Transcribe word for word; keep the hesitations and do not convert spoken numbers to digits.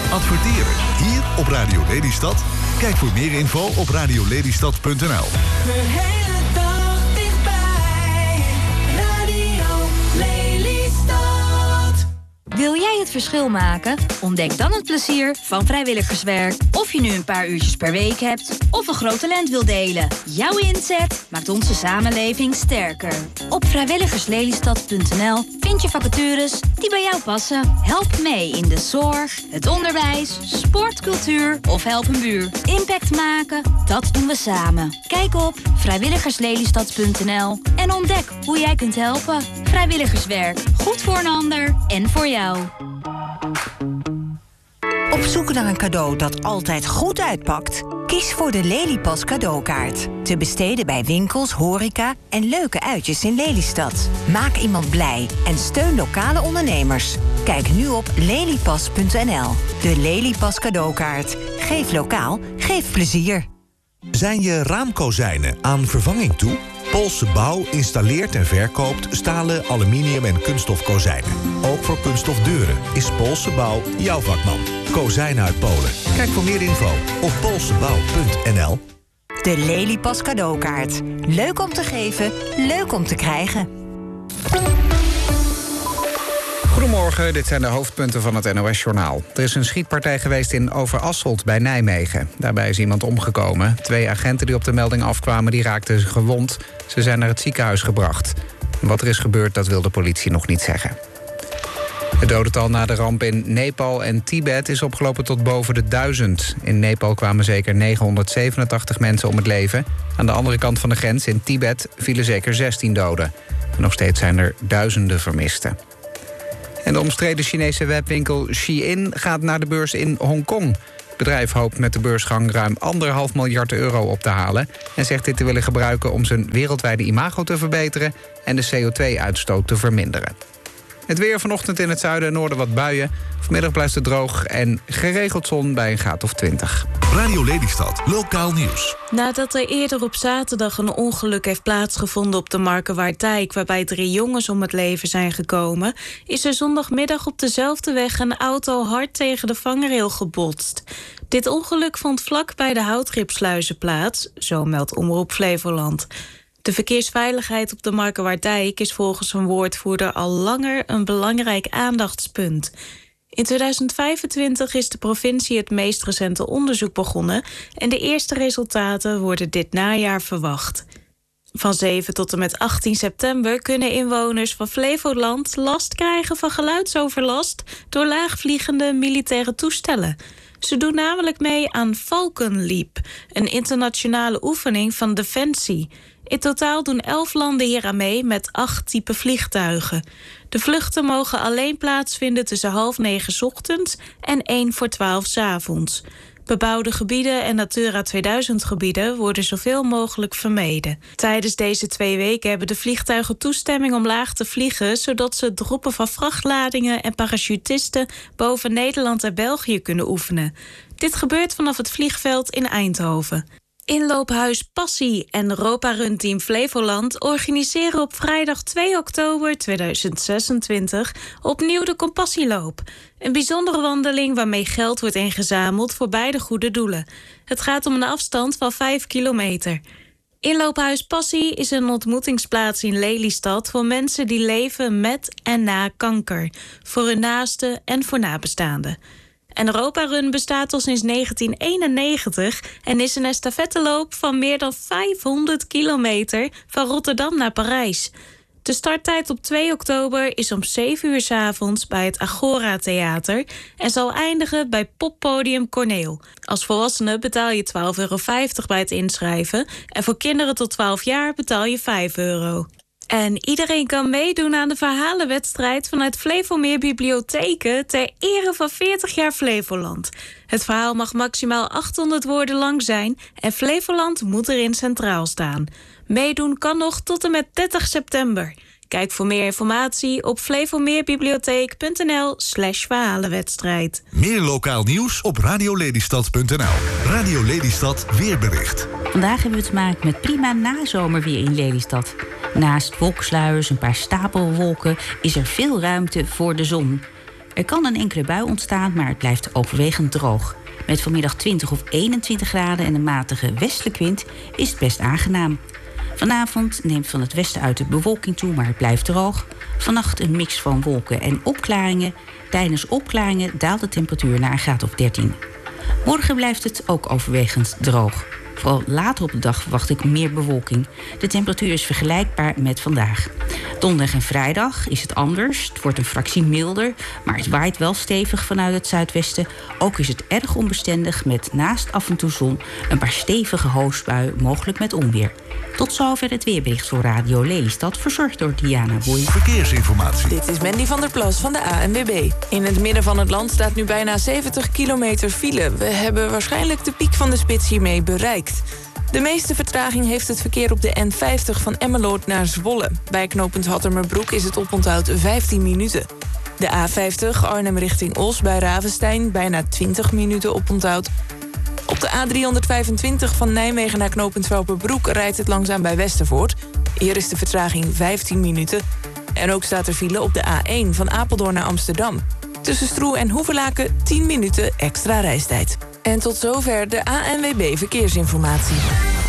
Adverteren hier op Radio Lelystad? Kijk voor meer info op radio lelystad punt n l. De hele dag dichtbij. Radio Lelystad. Wil jij het verschil maken? Ontdek dan het plezier van vrijwilligerswerk. Of je nu een paar uurtjes per week hebt of een groot talent wil delen. Jouw inzet maakt onze samenleving sterker. Op vrijwilligerslelystad punt n l vind je vacatures die bij jou passen. Help mee in de zorg, het onderwijs, sport, cultuur of help een buur. Impact maken, dat doen we samen. Kijk op vrijwilligerslelystad punt n l en ontdek hoe jij kunt helpen. Vrijwilligerswerk, goed voor een ander en voor jou. Op zoek naar een cadeau dat altijd goed uitpakt? Kies voor de Lelypas cadeaukaart. Te besteden bij winkels, horeca en leuke uitjes in Lelystad. Maak iemand blij en steun lokale ondernemers. Kijk nu op lelypas punt n l. De Lelypas cadeaukaart. Geef lokaal, geef plezier. Zijn je raamkozijnen aan vervanging toe? Poolse Bouw installeert en verkoopt stalen, aluminium en kunststof kozijnen. Ook voor kunststof deuren is Poolse Bouw jouw vakman. Kozijnen uit Polen. Kijk voor meer info op poolsebouw punt n l. De Lelypas cadeaukaart. Leuk om te geven, leuk om te krijgen. Goedemorgen, dit zijn de hoofdpunten van het N O S-journaal. Er is een schietpartij geweest in Overasselt bij Nijmegen. Daarbij is iemand omgekomen. Twee agenten die op de melding afkwamen, die raakten gewond. Ze zijn naar het ziekenhuis gebracht. Wat er is gebeurd, dat wil de politie nog niet zeggen. Het dodental na de ramp in Nepal en Tibet is opgelopen tot boven de duizend. In Nepal kwamen zeker negenhonderdzevenentachtig mensen om het leven. Aan de andere kant van de grens, in Tibet, vielen zeker zestien doden. En nog steeds zijn er duizenden vermisten. En de omstreden Chinese webwinkel Shein gaat naar de beurs in Hongkong. Het bedrijf hoopt met de beursgang ruim anderhalf miljard euro op te halen en zegt dit te willen gebruiken om zijn wereldwijde imago te verbeteren en de C O twee uitstoot te verminderen. Het weer vanochtend in het zuiden en noorden wat buien. Vanmiddag blijft het droog en geregeld zon bij een graad of twintig. Radio Lelystad, lokaal nieuws. Nadat er eerder op zaterdag een ongeluk heeft plaatsgevonden op de Markerwaardijk, waarbij drie jongens om het leven zijn gekomen, is er zondagmiddag op dezelfde weg een auto hard tegen de vangrail gebotst. Dit ongeluk vond vlak bij de Houtripsluizen plaats, zo meldt Omroep Flevoland. De verkeersveiligheid op de Markerwaardijk is volgens een woordvoerder al langer een belangrijk aandachtspunt. In tweeduizend vijfentwintig is de provincie het meest recente onderzoek begonnen en de eerste resultaten worden dit najaar verwacht. Van zeven tot en met achttien september kunnen inwoners van Flevoland last krijgen van geluidsoverlast door laagvliegende militaire toestellen. Ze doen namelijk mee aan Falcon Leap, een internationale oefening van Defensie. In totaal doen elf landen hier aan mee met acht typen vliegtuigen. De vluchten mogen alleen plaatsvinden tussen half negen 's ochtends en één voor twaalf 's avonds. Bebouwde gebieden en Natura tweeduizend gebieden worden zoveel mogelijk vermeden. Tijdens deze twee weken hebben de vliegtuigen toestemming om laag te vliegen, zodat ze het droppen van vrachtladingen en parachutisten boven Nederland en België kunnen oefenen. Dit gebeurt vanaf het vliegveld in Eindhoven. Inloophuis Passie en Europa Run Team Flevoland organiseren op vrijdag twee oktober tweeduizend zesentwintig opnieuw de Compassieloop. Een bijzondere wandeling waarmee geld wordt ingezameld voor beide goede doelen. Het gaat om een afstand van vijf kilometer. Inloophuis Passie is een ontmoetingsplaats in Lelystad voor mensen die leven met en na kanker, voor hun naasten en voor nabestaanden. En Europa Run bestaat al sinds negentien eenennegentig en is een estafetteloop van meer dan vijfhonderd kilometer van Rotterdam naar Parijs. De starttijd op twee oktober is om zeven uur 's avonds bij het Agora Theater en zal eindigen bij Poppodium Corneel. Als volwassene betaal je twaalf euro vijftig bij het inschrijven en voor kinderen tot twaalf jaar betaal je vijf euro. En iedereen kan meedoen aan de verhalenwedstrijd vanuit Flevomeer Bibliotheken ter ere van veertig jaar Flevoland. Het verhaal mag maximaal achthonderd woorden lang zijn en Flevoland moet erin centraal staan. Meedoen kan nog tot en met dertig september. Kijk voor meer informatie op flevomeerbibliotheek punt n l slash verhalenwedstrijd. Meer lokaal nieuws op radio lelystad punt n l. Radio Lelystad weerbericht. Vandaag hebben we te maken met prima nazomerweer in Lelystad. Naast wolkensluiers, een paar stapelwolken, is er veel ruimte voor de zon. Er kan een enkele bui ontstaan, maar het blijft overwegend droog. Met vanmiddag twintig of eenentwintig graden en een matige westelijke wind is het best aangenaam. Vanavond neemt van het westen uit de bewolking toe, maar het blijft droog. Vannacht een mix van wolken en opklaringen. Tijdens opklaringen daalt de temperatuur naar een graad of dertien. Morgen blijft het ook overwegend droog. Vooral later op de dag verwacht ik meer bewolking. De temperatuur is vergelijkbaar met vandaag. Donderdag en vrijdag is het anders. Het wordt een fractie milder, maar het waait wel stevig vanuit het zuidwesten. Ook is het erg onbestendig met naast af en toe zon een paar stevige hoosbuien, mogelijk met onweer. Tot zover het weerbericht voor Radio Lelystad, verzorgd door Diana Boei. Verkeersinformatie. Dit is Mandy van der Plas van de A N W B. In het midden van het land staat nu bijna zeventig kilometer file. We hebben waarschijnlijk de piek van de spits hiermee bereikt. De meeste vertraging heeft het verkeer op de N vijftig van Emmeloord naar Zwolle. Bij knooppunt Hattemerbroek is het oponthoud vijftien minuten. De A vijftig Arnhem richting Os bij Ravenstein bijna twintig minuten oponthoud. Op de A driehonderdvijfentwintig van Nijmegen naar knooppunt Velperbroek rijdt het langzaam bij Westervoort. Hier is de vertraging vijftien minuten. En ook staat er file op de A één van Apeldoorn naar Amsterdam. Tussen Stroe en Hoevelaken tien minuten extra reistijd. En tot zover de A N W B Verkeersinformatie.